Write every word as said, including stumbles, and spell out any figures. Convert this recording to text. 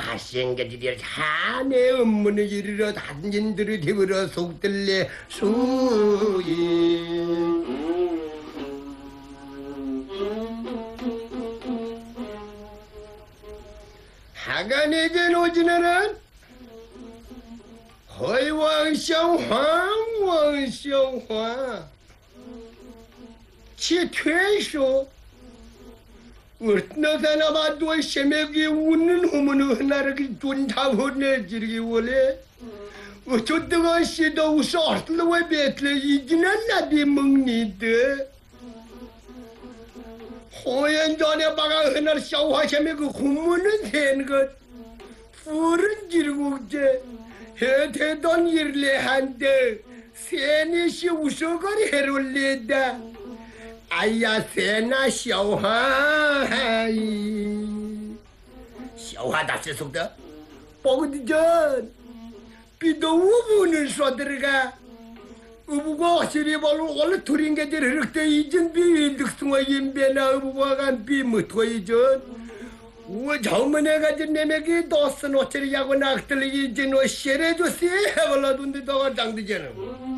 하생겨지리 하내 업무는 이르러 단진들이 되버려 속들래 수이 하간에게 오지는 허이왕쌍황 왕쌍황 치 퇴쇼 어떠나 봐도 세맥이 웃는 호문을 하나를 존다보내지기 원래 어쩌다가 씨도 웃어 얼른 왜 뱉래 이지는 나비 먹니데 호연 전에 바가 하나 샤워 세맥이 호문은 된 것 풀은 지르고제 해대던 일래 한데 세니시 웃어거리 해롤래다 아야 세나 샤오하이 샤오하다 세속다 뽀그디전 비도 우부는 쏘들어가 우부가 시리발로 원래 둘인게 저렇게 이전 비일득승화 임배나 우부가 간 비무토이전 우와 저번에 가진 내맥이 도스 노체리하고 낙들이 이제 너 시래도 세 해발라둔데 너가 장드잖아